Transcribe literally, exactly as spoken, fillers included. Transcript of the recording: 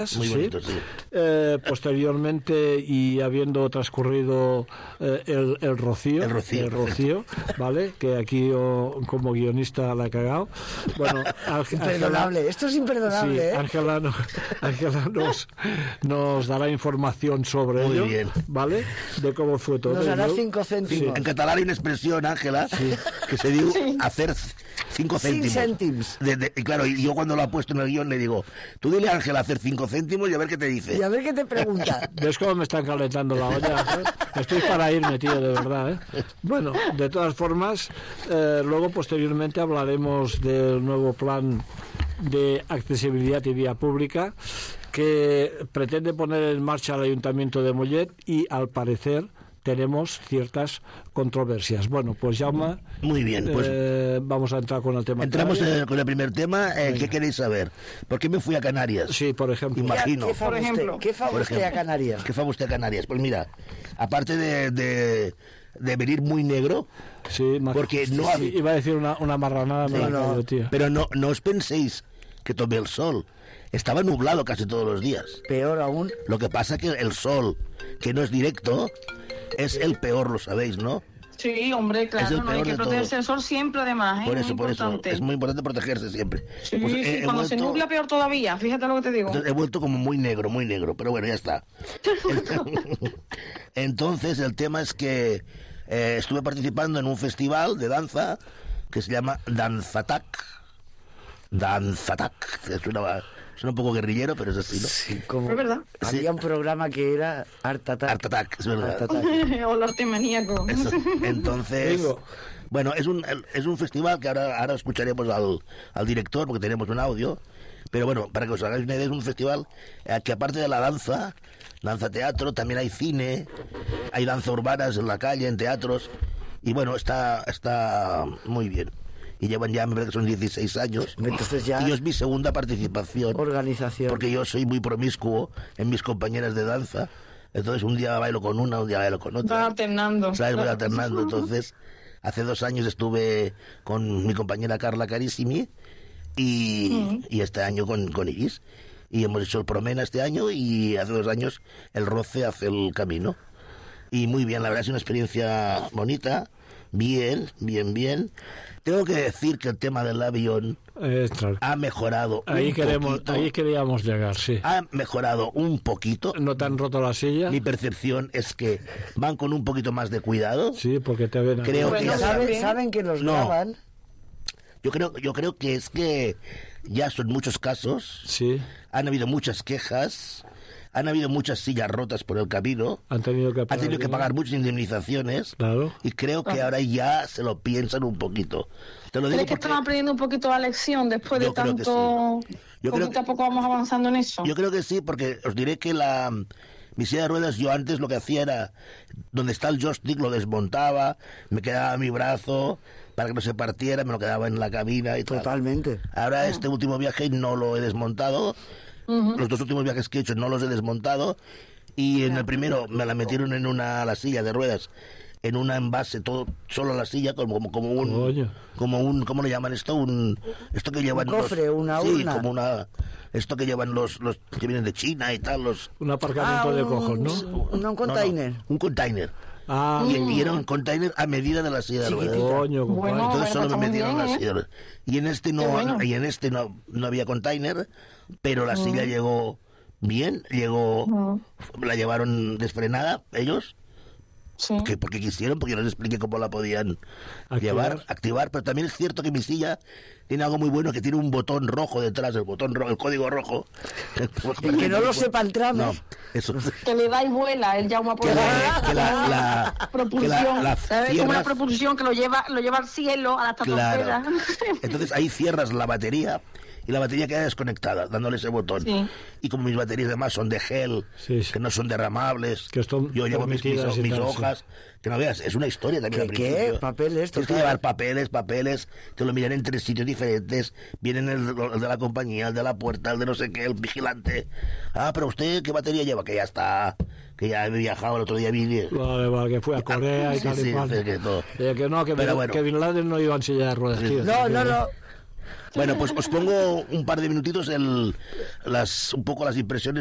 Muy bonito, sí. Eh, posteriormente, y habiendo transcurrido eh, el, el Rocío, el Rocío, el Rocío ¿vale? Que aquí yo, como guionista, la he cagado. Bueno, imperdonable, Ángela, esto es imperdonable. Sí, ¿eh? Ángela, no, Ángela nos, nos dará información sobre Muy ello, bien. ¿vale? De cómo fue todo. Nos dará ello. cinco céntimos. Sí. En catalán hay una expresión, Ángela, sí. que se diu sí. hacer cinco céntimos. céntimos. De, de, y claro, y yo cuando lo he puesto en el guión le digo, tú dile a Ángela hacer cinco céntimos y a ver qué te dice. Y a ver qué te pregunta. ¿Ves cómo me están calentando la olla? ¿eh? Estoy para irme, tío, de verdad. ¿eh? Bueno, de todas formas, eh, luego posteriormente hablaremos del nuevo plan de accesibilidad y vía pública que pretende poner en marcha el Ayuntamiento de Mollet y, al parecer, tenemos ciertas controversias. Bueno, pues Jaume, muy bien, pues eh, vamos a entrar con el tema. Entramos eh, con el primer tema. Eh, ¿Qué queréis saber? ¿Por qué me fui a Canarias? Sí, por ejemplo. Imagino. ¿Qué fa por ejemplo. ¿Qué fa usted a Canarias? ¿Qué fa usted a Canarias? Pues mira, aparte de, de, de venir muy negro, sí, porque sí, no sí, ha... iba a decir una, una marranada, sí, me la no, caído, tío. Pero no, no os penséis que tomé el sol. Estaba nublado casi todos los días. Peor aún. Lo que pasa que el sol, que no es directo, es el peor, lo sabéis, ¿no? Sí, hombre, claro, no hay que protegerse del sol siempre, además, ¿eh? Por eso, muy por importante. eso, es muy importante protegerse siempre. Sí, pues, sí, he, cuando he vuelto, se nubla peor todavía, fíjate lo que te digo. Entonces, he vuelto como muy negro, muy negro, pero bueno, ya está. Entonces, el tema es que eh, estuve participando en un festival de danza que se llama Danzatac. Danzatac, es una... Suena un poco guerrillero, pero es así, ¿no? Sí, como es verdad. Había sí. un programa que era Art Attack. Art Attack, es verdad. Art Attack. O el arte maníaco. Eso. Entonces, Digo. bueno, es un, es un festival que ahora, ahora escucharemos al, al director porque tenemos un audio. Pero bueno, para que os hagáis una idea, es un festival eh, que aparte de la danza, danza teatro, también hay cine, hay danza urbanas en la calle, en teatros. Y bueno, está, está muy bien. Y llevan ya, me parece que son dieciséis años. Entonces ya... Y es mi segunda participación. Organización. Porque yo soy muy promiscuo en mis compañeras de danza. Entonces un día bailo con una, un día bailo con otra. Va alternando. ¿Sabes? Voy alternando. Entonces, hace dos años estuve con mi compañera Carla Carissimi y, mm. y este año con, con Iris. Y hemos hecho el Promena este año y hace dos años el Roce hace el Camino. Y muy bien, la verdad es una experiencia bonita. Bien, bien, bien. Tengo que decir que el tema del avión eh, ha mejorado ahí un queremos, poquito. Ahí queríamos llegar, sí. Ha mejorado un poquito. ¿No te han roto la silla? Mi percepción es que van con un poquito más de cuidado. Sí, porque te ven... Creo bueno, que ya saben, saben. saben que los no. graban. Yo creo, yo creo que es que ya son muchos casos. Sí. Han habido muchas quejas. Han habido muchas sillas rotas por el camino. Han tenido que pagar, han tenido que pagar muchas indemnizaciones. Claro. Y creo que ahora ya se lo piensan un poquito. Te lo digo ¿Crees que porque... están aprendiendo un poquito la lección después Yo de creo que tanto... sí. Yo poquito creo que... a poco vamos avanzando en eso? Yo creo que sí, porque os diré que la... Mi silla de ruedas, yo antes lo que hacía era, donde está el joystick lo desmontaba, me quedaba mi brazo para que no se partiera, me lo quedaba en la cabina y tal. Totalmente. Ahora este último viaje no lo he desmontado, uh-huh. Los dos últimos viajes que he hecho no los he desmontado, y en el primero me la metieron en una la silla de ruedas, en una envase, todo solo la silla, como, como, como un... Oye. Como un... ¿Cómo le llaman esto? Un... Esto que llevan un cofre, los... una sí, urna. como una... Esto que llevan los, los que vienen de China y tal, los... Un aparcamiento ah, de un, cojos, ¿no? Un, un container. No, no, un container. Ah, y, y era un container a medida de la silla de ruedas. Coño, bueno, entonces bueno, solo me metieron bien, la ¿eh? silla de ruedas. Y en este no, bueno. y en este no, no había container, pero la uh-huh. silla llegó bien, llegó, uh-huh. la llevaron desfrenada ellos. Sí. Que porque quisieron, porque yo les expliqué cómo la podían activar. llevar, activar, pero también es cierto que mi silla tiene algo muy bueno, que tiene un botón rojo detrás, el botón rojo, el código rojo. El que no lo sepa el tramo. No, eso. Que le da y vuela el Jaume por que la, que la, la propulsión, que la, la ¿sabes? cierras, Como una propulsión que lo lleva, lo lleva al cielo, a la estratosfera. Claro. Entonces ahí cierras la batería y la batería queda desconectada, dándole ese botón. Sí. Y como mis baterías además son de gel, sí, sí. que no son derramables, que yo llevo mis, mis, mis tal, hojas, sí. que no veas, es una historia también. ¿Qué? ¿Qué? ¿Papeles? Tienes que llevar papeles, papeles, te lo miran en tres sitios diferentes, vienen el, el de la compañía, el de la puerta, el de no sé qué, el vigilante. Ah, pero usted, ¿qué batería lleva? Que ya está, que ya he viajado, el otro día vi... Vale, vale, que fue a Corea y sí, tal y sí, cual. Sí, que, todo. Eh, que no, que, Bin, bueno. que Bin Laden no iba en silla de ruedas, tío. No, no, no. Bueno, pues os pongo un par de minutitos el, las, un poco las impresiones